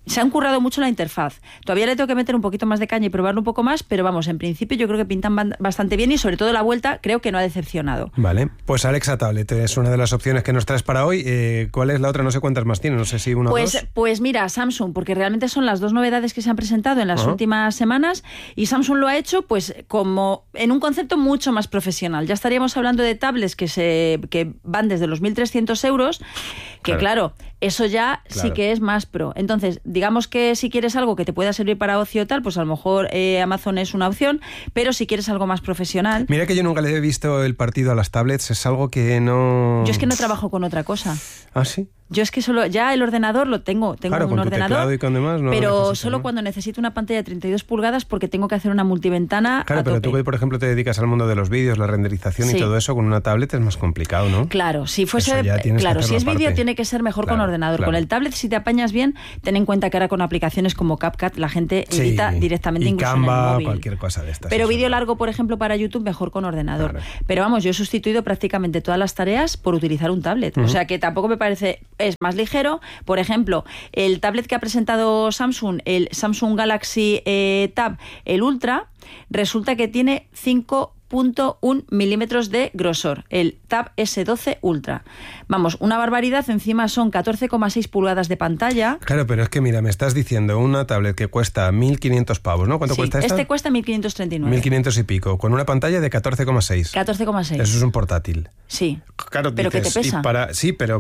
Se han currado mucho la interfaz. Todavía le tengo que meter un poquito más de caña y probarlo un poco más, pero vamos, en principio yo creo que pintan bastante bien y sobre todo la vuelta creo que no ha decepcionado. Vale, pues Alexa Tablet es una de las opciones que nos traes para hoy. ¿Cuál es la otra? No sé cuántas más tiene, no sé si una o dos. Pues mira, Samsung, porque realmente son las dos novedades que se han presentado en las últimas semanas y Samsung lo ha hecho pues como en un concepto mucho más profesional. Ya estaríamos hablando de tablets que van desde los 1.300 euros, que claro, eso ya sí que es más pro. Entonces, digamos que si quieres algo que te pueda servir para ocio o tal, pues a lo mejor Amazon es una opción, pero si quieres algo más profesional... Mira que yo nunca le he visto el partido a las tablets, es algo que no... Yo es que no trabajo con otra cosa. ¿Ah, sí? Yo es que solo, ya el ordenador lo tengo claro, un ordenador, y con demás, no pero solo cuando necesito una pantalla de 32 pulgadas porque tengo que hacer una multiventana. Claro, pero tú que por ejemplo te dedicas al mundo de los vídeos, la renderización y todo eso, con una tablet es más complicado, ¿no? Claro, si fuese, claro, si es vídeo tiene que ser mejor con ordenador. Con el tablet, si te apañas bien, ten en cuenta que ahora con aplicaciones como CapCut la gente edita directamente, incluso Canva, en el móvil. Cualquier cosa de estas. Pero vídeo largo, por ejemplo, para YouTube, mejor con ordenador. Claro. Pero vamos, yo he sustituido prácticamente todas las tareas por utilizar un tablet. O sea que tampoco me parece, es más ligero. Por ejemplo, el tablet que ha presentado Samsung, el Samsung Galaxy Tab, el Ultra, resulta que tiene 5.1 milímetros de grosor, el Tab S12 Ultra. Vamos, una barbaridad, encima son 14,6 pulgadas de pantalla. Claro, pero es que mira, me estás diciendo una tablet que cuesta 1.500 pavos, ¿no? ¿Cuánto cuesta esta? Este cuesta 1.539. 1.500 y pico, con una pantalla de 14,6. 14,6. Eso es un portátil. Sí. Claro, pero dices, que te pesa. Sí, pero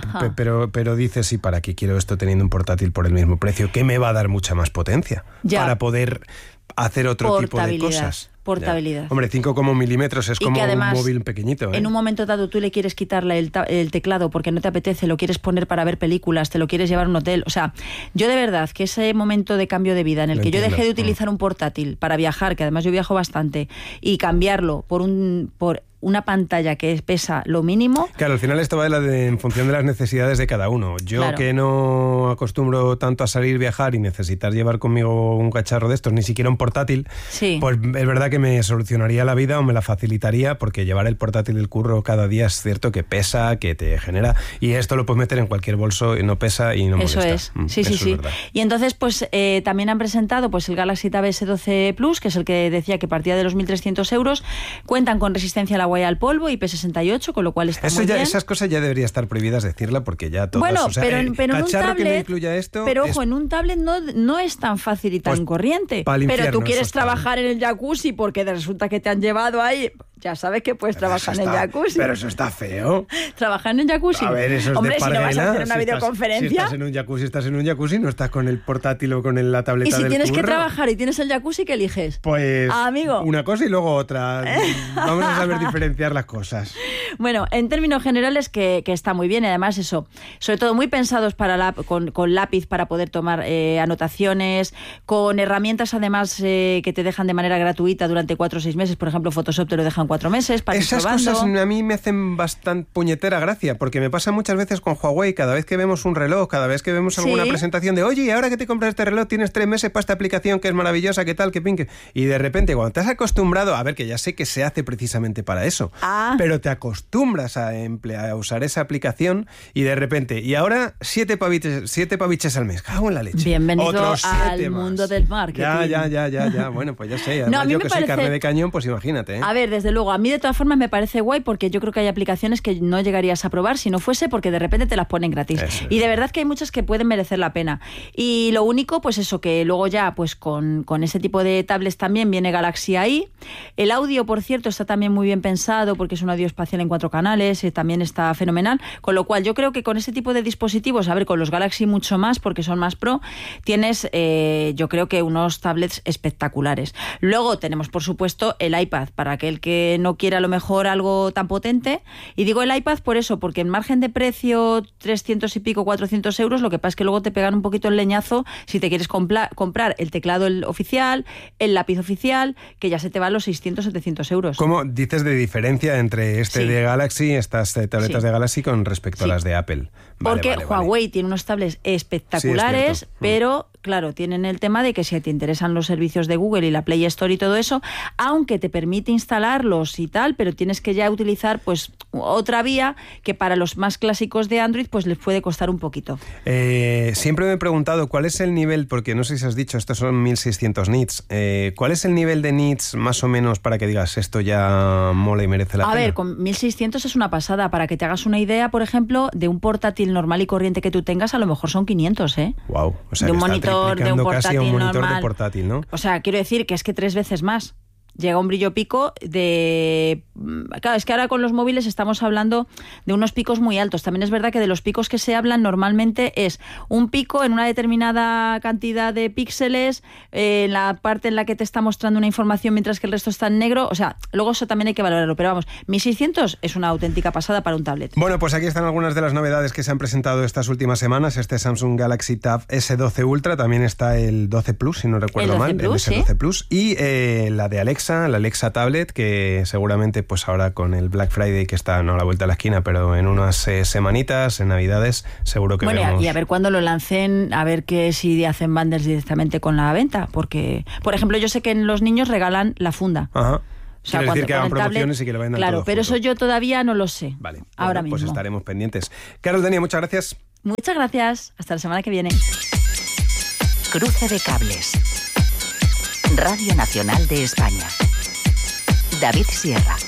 dices, ¿y para qué quiero esto teniendo un portátil por el mismo precio? ¿Qué me va a dar mucha más potencia? Para poder hacer otro tipo de cosas. Portabilidad. Ya. Hombre, 5 milímetros es como además, un móvil pequeñito. En un momento dado tú le quieres quitarle el teclado porque no te apetece, lo quieres poner para ver películas, te lo quieres llevar a un hotel. O sea, yo de verdad que ese momento de cambio de vida en el que yo dejé de utilizar un portátil para viajar, que además yo viajo bastante, y cambiarlo por una pantalla que pesa lo mínimo. Claro, al final esto va en función de las necesidades de cada uno. Yo que no acostumbro tanto a salir, viajar y necesitar llevar conmigo un cacharro de estos, ni siquiera un portátil, pues es verdad que me solucionaría la vida o me la facilitaría, porque llevar el portátil del curro cada día es cierto que pesa, que te genera, y esto lo puedes meter en cualquier bolso y no pesa y no molesta. Eso es, sí. Es y entonces pues también han presentado pues el Galaxy Tab S12 Plus, que es el que decía que partía de los 1.300 euros, cuentan con resistencia al agua y al polvo, IP68, con lo cual está muy bien. Esas cosas ya debería estar prohibidas decirla, porque ya todas... Bueno, pero en un tablet, que no incluya esto... Pero ojo, en un tablet no es tan fácil y tan corriente. Pero tú quieres trabajar en el jacuzzi porque resulta que te han llevado ahí... Ya sabes que puedes trabajar en el jacuzzi. Pero eso está feo. ¿Trabajar en el jacuzzi? A ver, eso es Hombre, de parguela. si no vas a hacer una videoconferencia... Si estás en un jacuzzi, no estás con el portátil o con la tableta del curro. Y si tienes que trabajar y tienes el jacuzzi, ¿qué eliges? Pues amigo, una cosa y luego otra. Vamos a saber diferenciar las cosas. Bueno, en términos generales que está muy bien, y además eso, sobre todo muy pensados para con lápiz para poder tomar anotaciones, con herramientas además que te dejan de manera gratuita durante 4 o 6 meses, por ejemplo Photoshop te lo dejan 4 meses para ir probando. Esas cosas a mí me hacen bastante puñetera gracia, porque me pasa muchas veces con Huawei, cada vez que vemos un reloj, cada vez que vemos alguna presentación de oye, y ahora que te compras este reloj tienes 3 meses para esta aplicación que es maravillosa, ¿qué tal? ¿Qué pinque? Y de repente cuando te has acostumbrado, a ver, que ya sé que se hace precisamente para eso, pero te acostumbras a usar esa aplicación y de repente, y ahora 7 paviches al mes, cago en la leche. Bienvenido al mundo del marketing. Ya, bueno, pues ya sé, además yo que soy carne de cañón, pues imagínate. A ver, desde luego, a mí de todas formas me parece guay, porque yo creo que hay aplicaciones que no llegarías a probar si no fuese porque de repente te las ponen gratis. Y de verdad que hay muchas que pueden merecer la pena. Y lo único, pues eso, que luego ya pues con ese tipo de tablets también viene Galaxy AI. El audio, por cierto, está también muy bien pensado porque es un audio espacial en 4 canales y también está fenomenal. Con lo cual yo creo que con ese tipo de dispositivos, a ver, con los Galaxy mucho más porque son más pro, tienes yo creo que unos tablets espectaculares. Luego tenemos, por supuesto, el iPad para aquel que no quiera a lo mejor algo tan potente. Y digo el iPad por eso, porque en margen de precio 300 y pico, 400 euros, lo que pasa es que luego te pegan un poquito el leñazo si te quieres comprar el teclado oficial, el lápiz oficial, que ya se te van los 600, 700 euros. ¿Cómo dices de diferencia entre de Galaxy, estas tabletas de Galaxy con respecto a las de Apple? Porque Huawei tiene unos tablets espectaculares, pero claro, tienen el tema de que si te interesan los servicios de Google y la Play Store y todo eso, aunque te permite instalarlos y tal, pero tienes que ya utilizar pues otra vía que para los más clásicos de Android pues les puede costar un poquito. Siempre me he preguntado cuál es el nivel, porque no sé si has dicho, estos son 1600 nits, ¿cuál es el nivel de nits más o menos para que digas esto ya mola y merece la pena? A ver, con 1600 es una pasada. Para que te hagas una idea, por ejemplo, de un portátil normal y corriente que tú tengas, a lo mejor son 500, ¿eh? Wow, o sea, de un monitor, de un portátil casi a un monitor normal. De portátil, ¿no? O sea, quiero decir que es que 3 veces más. Llega un brillo pico de... Claro, es que ahora con los móviles estamos hablando de unos picos muy altos. También es verdad que de los picos que se hablan normalmente es un pico en una determinada cantidad de píxeles, en la parte en la que te está mostrando una información mientras que el resto está en negro. O sea, luego eso también hay que valorarlo. Pero vamos, 1600 es una auténtica pasada para un tablet. Bueno, pues aquí están algunas de las novedades que se han presentado estas últimas semanas. Este Samsung Galaxy Tab S12 Ultra, también está el 12 Plus, si no recuerdo mal, el S12 Plus, y la de Alexa, la Alexa Tablet, que seguramente pues ahora con el Black Friday, que está no a la vuelta de la esquina, pero en unas semanitas, en Navidades, seguro que veremos. Y a ver cuándo lo lancen, a ver que si hacen bundles directamente con la venta, porque, por ejemplo, yo sé que en los niños regalan la funda. Ajá. O sea, Quiere decir que hagan tablet, promociones y que lo vendan claro, todo pero junto. eso yo todavía no lo sé. Vale, ahora pues mismo. estaremos pendientes. Carol Denia, muchas gracias. Muchas gracias. Hasta la semana que viene. Cruce de cables. Radio Nacional de España. David Sierra.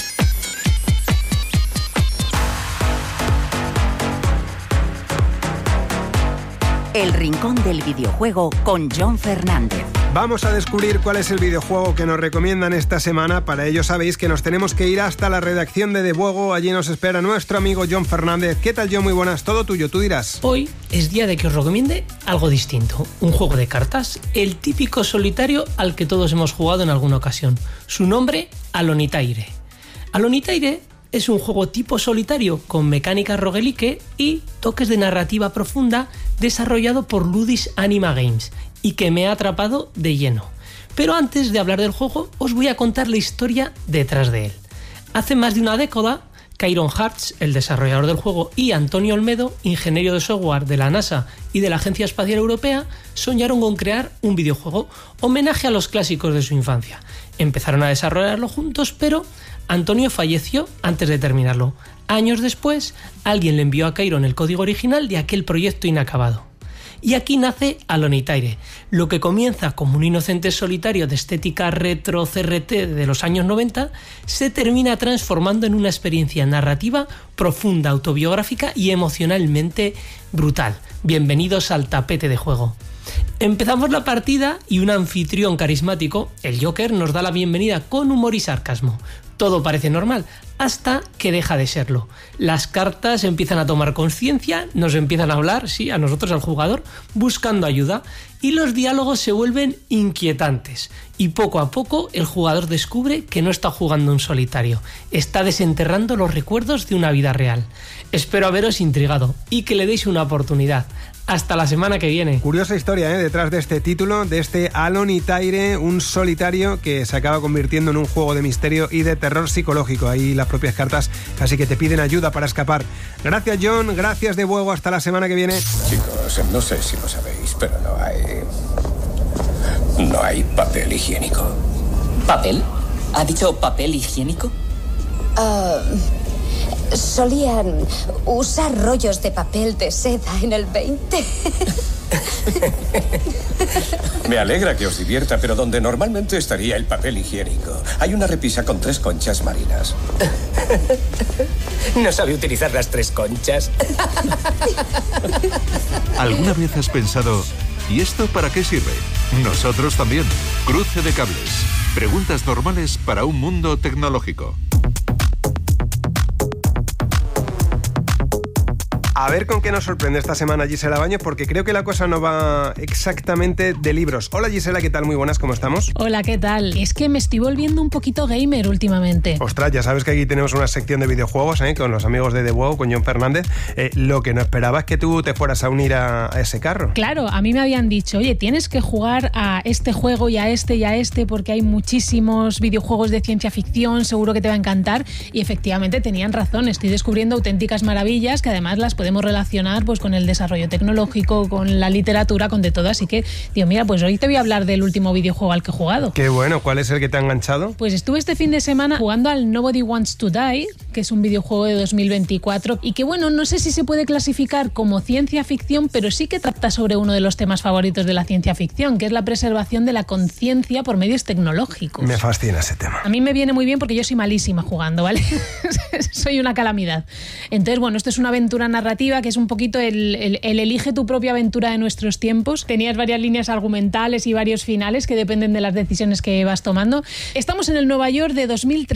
El rincón del videojuego con John Fernández. Vamos a descubrir cuál es el videojuego que nos recomiendan esta semana. Para ello sabéis que nos tenemos que ir hasta la redacción de Debuego. Allí nos espera nuestro amigo John Fernández. ¿Qué tal, John? Muy buenas. Todo tuyo, tú dirás. Hoy es día de que os recomiende algo distinto. Un juego de cartas, el típico solitario al que todos hemos jugado en alguna ocasión. Su nombre, Alonitaire. Alonitaire es un juego tipo solitario con mecánica roguelike y toques de narrativa profunda desarrollado por Ludus Anima Games y que me ha atrapado de lleno. Pero antes de hablar del juego, os voy a contar la historia detrás de él. Hace más de una década, Kairon Hartz, el desarrollador del juego, y Antonio Olmedo, ingeniero de software de la NASA y de la Agencia Espacial Europea, soñaron con crear un videojuego homenaje a los clásicos de su infancia. Empezaron a desarrollarlo juntos, pero Antonio falleció antes de terminarlo. Años después, alguien le envió a Kairon el código original de aquel proyecto inacabado. Y aquí nace Alonitaire, lo que comienza como un inocente solitario de estética retro CRT de los años 90, se termina transformando en una experiencia narrativa profunda, autobiográfica y emocionalmente brutal. Bienvenidos al tapete de juego. Empezamos la partida y un anfitrión carismático, el Joker, nos da la bienvenida con humor y sarcasmo. Todo parece normal, hasta que deja de serlo. Las cartas empiezan a tomar conciencia, nos empiezan a hablar, sí, a nosotros, al jugador, buscando ayuda, y los diálogos se vuelven inquietantes. Y poco a poco el jugador descubre que no está jugando un solitario, está desenterrando los recuerdos de una vida real. Espero haberos intrigado y que le deis una oportunidad. Hasta la semana que viene. Curiosa historia, detrás de este título, de este Alonitaire, un solitario que se acaba convirtiendo en un juego de misterio y de terror psicológico. Ahí las propias cartas casi que te piden ayuda para escapar. Gracias, John, gracias de Debuego, hasta la semana que viene. Chicos, no sé si lo sabéis, pero no hay papel higiénico. ¿Papel? ¿Ha dicho papel higiénico? Solían usar rollos de papel de seda en el 20. Me alegra que os divierta, pero donde normalmente estaría el papel higiénico, hay una repisa con 3 conchas marinas. ¿No sabe utilizar las 3 conchas? ¿Alguna vez has pensado, ¿y esto para qué sirve? Nosotros también. Cruce de cables. Preguntas normales para un mundo tecnológico. A ver con qué nos sorprende esta semana Gisela Baños, porque creo que la cosa no va exactamente de libros. Hola Gisela, ¿qué tal? Muy buenas, ¿cómo estamos? Hola, ¿qué tal? Es que me estoy volviendo un poquito gamer últimamente. Ostras, ya sabes que aquí tenemos una sección de videojuegos, con los amigos de Debuego, con John Fernández. Lo que no esperaba es que tú te fueras a unir a ese carro. Claro, a mí me habían dicho, oye, tienes que jugar a este juego y a este, porque hay muchísimos videojuegos de ciencia ficción, seguro que te va a encantar. Y efectivamente tenían razón, estoy descubriendo auténticas maravillas que además las podemos podemos relacionar pues con el desarrollo tecnológico, con la literatura, con de todo. Así que, tío, mira, pues hoy te voy a hablar del último videojuego al que he jugado. Qué bueno, ¿cuál es el que te ha enganchado? Pues estuve este fin de semana jugando al Nobody Wants to Die, que es un videojuego de 2024 y que, bueno, no sé si se puede clasificar como ciencia ficción, pero sí que trata sobre uno de los temas favoritos de la ciencia ficción, que es la preservación de la conciencia por medios tecnológicos. Me fascina ese tema. A mí me viene muy bien porque yo soy malísima jugando, ¿vale? Soy una calamidad. Entonces, bueno, esto es una aventura narrativa que es un poquito el elige tu propia aventura de nuestros tiempos. Tenías varias líneas argumentales y varios finales que dependen de las decisiones que vas tomando. Estamos en el Nueva York de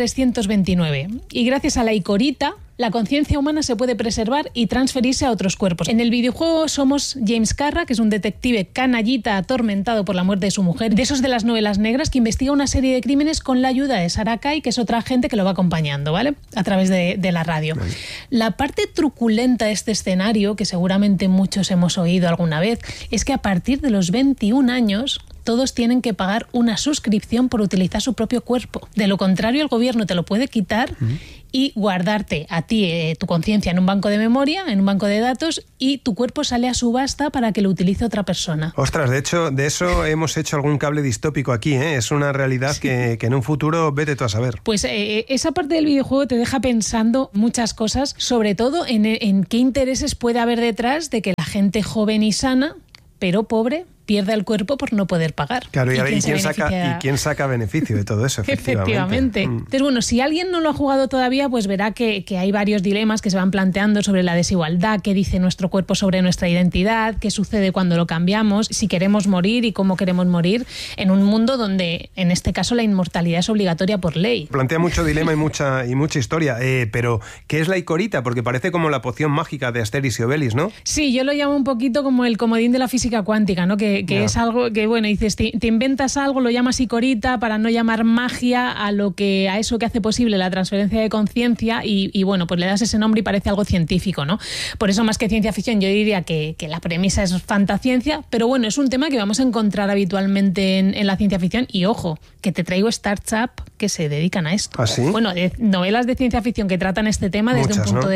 2329 y gracias a la icorita, la conciencia humana se puede preservar y transferirse a otros cuerpos. En el videojuego somos James Carra, que es un detective canallita atormentado por la muerte de su mujer, de esos de las novelas negras, que investiga una serie de crímenes con la ayuda de Sarah Kay, que es otra agente que lo va acompañando, ¿vale? A través de la radio. Vale. La parte truculenta de este escenario, que seguramente muchos hemos oído alguna vez, es que a partir de los 21 años... todos tienen que pagar una suscripción por utilizar su propio cuerpo. De lo contrario, el gobierno te lo puede quitar y guardarte a ti tu conciencia en un banco de memoria, en un banco de datos, y tu cuerpo sale a subasta para que lo utilice otra persona. Ostras, de hecho, de eso hemos hecho algún cable distópico aquí, ¿eh? Es una realidad sí. que en un futuro vete tú a saber. Pues esa parte del videojuego te deja pensando muchas cosas, sobre todo en qué intereses puede haber detrás de que la gente joven y sana, pero pobre, pierda el cuerpo por no poder pagar. Claro, ¿y quién saca beneficio de todo eso? Efectivamente. Entonces, bueno, si alguien no lo ha jugado todavía, pues verá que hay varios dilemas que se van planteando sobre la desigualdad, qué dice nuestro cuerpo sobre nuestra identidad, qué sucede cuando lo cambiamos, si queremos morir y cómo queremos morir en un mundo donde, en este caso, la inmortalidad es obligatoria por ley. Plantea mucho dilema y mucha historia, pero ¿qué es la icorita? Porque parece como la poción mágica de Asterix y Obelix, ¿no? Sí, yo lo llamo un poquito como el comodín de la física cuántica, ¿no? Que es algo que, bueno, dices, te inventas algo, lo llamas icorita para no llamar magia a eso que hace posible la transferencia de conciencia y bueno, pues le das ese nombre y parece algo científico, ¿no? Por eso, más que ciencia ficción, yo diría que la premisa es fantasciencia, pero bueno, es un tema que vamos a encontrar habitualmente en la ciencia ficción y, ojo, que te traigo startups que se dedican a esto. ¿Ah, sí? Bueno, novelas de ciencia ficción que tratan este tema desde el punto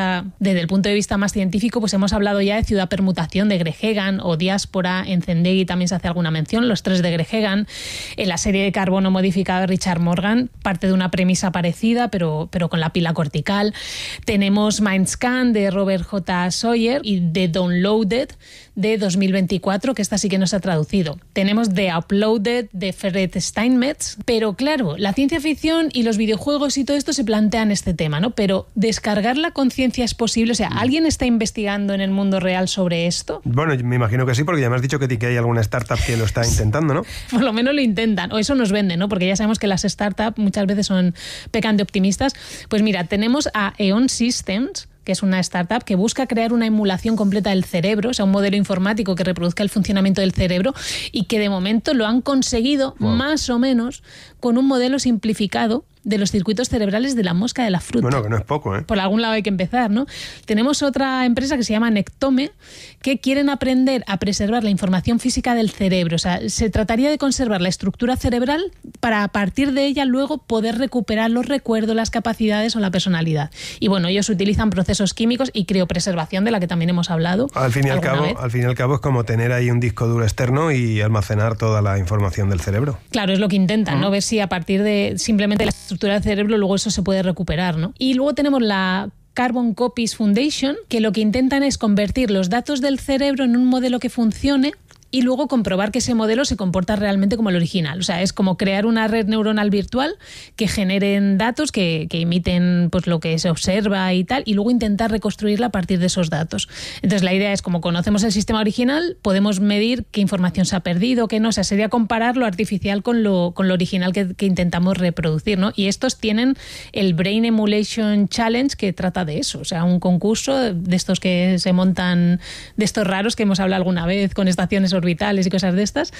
de vista más científico, pues hemos hablado ya de Ciudad Permutación de Greg Egan o Diáspora en Zendegi, también se hace alguna mención, Los tres de Greg Egan, en la serie de Carbono modificado de Richard Morgan, parte de una premisa parecida, pero con la pila cortical. Tenemos Mindscan de Robert J. Sawyer y The Downloaded de 2024, que esta sí que no se ha traducido. Tenemos The Uploaded de Ferret Steinmetz, pero claro, la ciencia ficción y los videojuegos y todo esto se plantean este tema, ¿no? Pero ¿descargar la conciencia es posible? O sea, ¿alguien está investigando en el mundo real sobre esto? Bueno, me imagino que sí, porque ya me has dicho que hay alguna startup que lo está intentando, ¿no? Por lo menos lo intentan, o eso nos venden, ¿no? Porque ya sabemos que las startups muchas veces pecan de optimistas. Pues mira, tenemos a Eon Systems, que es una startup que busca crear una emulación completa del cerebro, o sea, un modelo informático que reproduzca el funcionamiento del cerebro y que de momento lo han conseguido más o menos con un modelo simplificado de los circuitos cerebrales de la mosca de la fruta. Bueno, que no es poco, ¿eh? Por algún lado hay que empezar, ¿no? Tenemos otra empresa que se llama Nectome, que quieren aprender a preservar la información física del cerebro. O sea, se trataría de conservar la estructura cerebral para a partir de ella luego poder recuperar los recuerdos, las capacidades o la personalidad. Y bueno, ellos utilizan procesos químicos y criopreservación, de la que también hemos hablado. Al fin y al cabo es como tener ahí un disco duro externo y almacenar toda la información del cerebro. Claro, es lo que intentan, ¿no? Ver si a partir de simplemente la estructura del cerebro luego eso se puede recuperar, ¿no? Y luego tenemos la Carbon Copies Foundation, que lo que intentan es convertir los datos del cerebro en un modelo que funcione y luego comprobar que ese modelo se comporta realmente como el original. O sea, es como crear una red neuronal virtual que generen datos que imiten pues lo que se observa y tal, y luego intentar reconstruirla a partir de esos datos. Entonces la idea es, como conocemos el sistema original, podemos medir qué información se ha perdido, qué no. O sea, sería comparar lo artificial con lo original que intentamos reproducir, ¿no? Y estos tienen el Brain Emulation Challenge, que trata de eso. O sea, un concurso de estos que se montan, de estos raros que hemos hablado alguna vez, con estaciones orbitales y cosas de estas,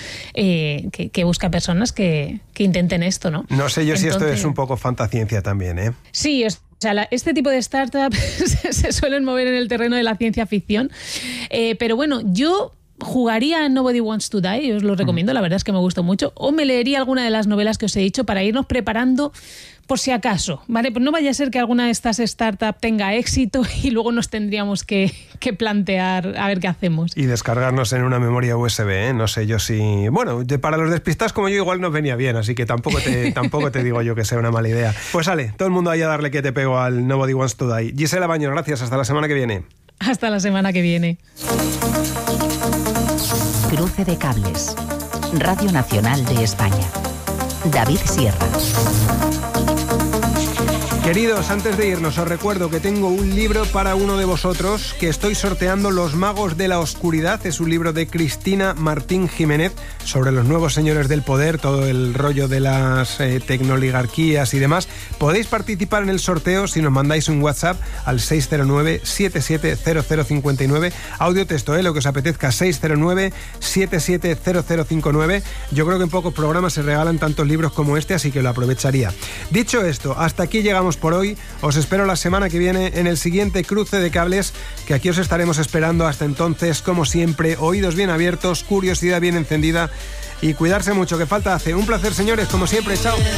que busca personas que intenten esto, ¿no? No sé yo si esto es un poco fantasciencia también, ¿eh? Sí, o sea, este tipo de startups se suelen mover en el terreno de la ciencia ficción, pero bueno, yo jugaría a Nobody Wants to Die, os lo recomiendo, la verdad es que me gustó mucho, o me leería alguna de las novelas que os he dicho para irnos preparando por si acaso, ¿vale? Pues no vaya a ser que alguna de estas startups tenga éxito y luego nos tendríamos que plantear a ver qué hacemos. Y descargarnos en una memoria USB, ¿eh? No sé yo si... Bueno, para los despistados como yo igual nos venía bien, así que tampoco te digo yo que sea una mala idea. Pues sale, todo el mundo ahí a darle que te pego al Nobody Wants to Die. Gisela Baños, gracias, hasta la semana que viene. Hasta la semana que viene. Cruce de cables. Radio Nacional de España. David Sierra. Queridos, antes de irnos os recuerdo que tengo un libro para uno de vosotros que estoy sorteando, Los magos de la oscuridad. Es un libro de Cristina Martín Jiménez sobre los nuevos señores del poder, todo el rollo de las tecnoligarquías y demás. Podéis participar en el sorteo si nos mandáis un WhatsApp al 609-770059, audio texto, lo que os apetezca, 609-770059. Yo creo que en pocos programas se regalan tantos libros como este, así que lo aprovecharía. Dicho esto, hasta aquí llegamos por hoy. Os espero la semana que viene en el siguiente Cruce de Cables, que aquí os estaremos esperando. Hasta entonces, como siempre, oídos bien abiertos, curiosidad bien encendida y cuidarse mucho, que falta hace. Un placer, señores, como siempre. Chao.